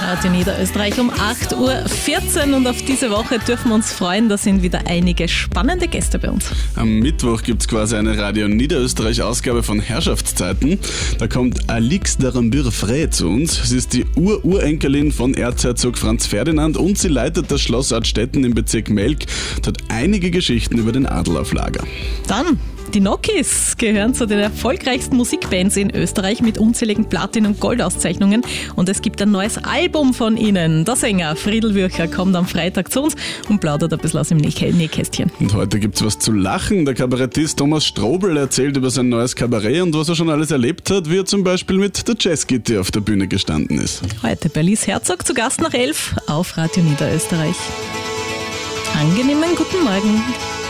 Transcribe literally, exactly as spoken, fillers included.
Radio Niederösterreich um acht Uhr vierzehn und auf diese Woche dürfen wir uns freuen, da sind wieder einige spannende Gäste bei uns. Am Mittwoch gibt es quasi eine Radio Niederösterreich Ausgabe von Herrschaftszeiten. Da kommt Alix d'Arambure-Frey zu uns. Sie ist die Ur-Urenkelin von Erzherzog Franz Ferdinand und sie leitet das Schloss Artstetten im Bezirk Melk und hat einige Geschichten über den Adel auf Lager. Dann die Nokis gehören zu den erfolgreichsten Musikbands in Österreich mit unzähligen Platin- und Goldauszeichnungen und es gibt ein neues Album von ihnen. Der Sänger Friedl Würcher kommt am Freitag zu uns und plaudert ein bisschen aus dem Nähkästchen. Und heute gibt's was zu lachen. Der Kabarettist Thomas Strobel erzählt über sein neues Kabarett und was er schon alles erlebt hat, wie er zum Beispiel mit der Jazzgitte auf der Bühne gestanden ist. Heute bei Lies Herzog zu Gast nach elf auf Radio Niederösterreich. Angenehmen guten Morgen.